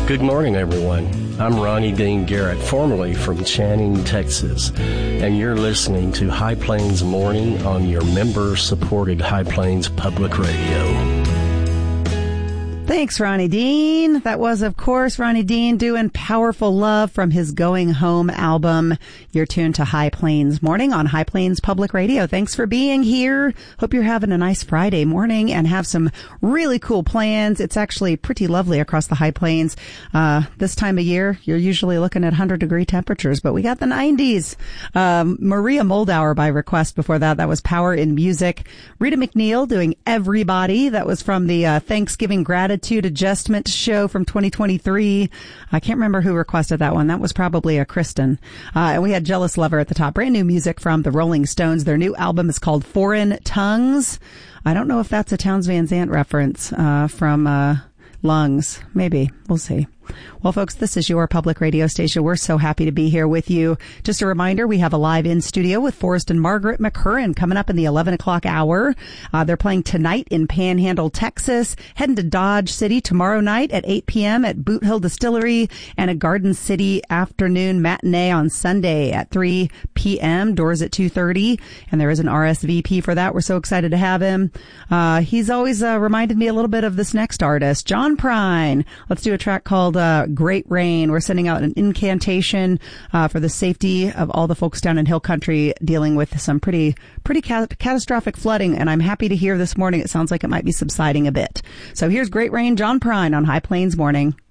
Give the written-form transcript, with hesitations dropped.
Good morning, everyone. I'm Ronnie Dean Garrett, formerly from Channing, Texas, and you're listening to High Plains Morning on your member-supported High Plains Public Radio. Thanks, Ronnie Dean. That was, of course, Ronnie Dean doing Powerful Love from his Going Home album. You're tuned to High Plains Morning on High Plains Public Radio. Thanks for being here. Hope you're having a nice Friday morning and have some really cool plans. It's actually pretty lovely across the High Plains. This time of year, you're usually looking at 100-degree temperatures, but we got the 90s. Maria Moldauer by request before that. That was Power in Music. Rita McNeil doing Everybody. That was from the Thanksgiving Gratitude Adjustment show from 2023. I can't remember who requested that one. That was probably a Kristen. And we had Jealous Lover at the top. Brand new music from the Rolling Stones. Their new album is called Foreign Tongues. I don't know if that's a Townes Van Zandt reference from Lungs. Maybe. We'll see. Well, folks, this is your public radio station. We're so happy to be here with you. Just a reminder, we have a live in studio with Forrest and Margaret McCurran coming up in the 11 o'clock hour. They're playing tonight in Panhandle, Texas, heading to Dodge City tomorrow night at 8 p.m. at Boot Hill Distillery, and a Garden City afternoon matinee on Sunday at 3 p.m. Doors at 2:30. And there is an RSVP for that. We're so excited to have him. He's always reminded me a little bit of this next artist, John Prine. Let's do a track called Great Rain. We're sending out an incantation for the safety of all the folks down in Hill Country dealing with some pretty catastrophic flooding. And I'm happy to hear this morning it sounds like it might be subsiding a bit. So here's Great Rain, John Prine on High Plains Morning.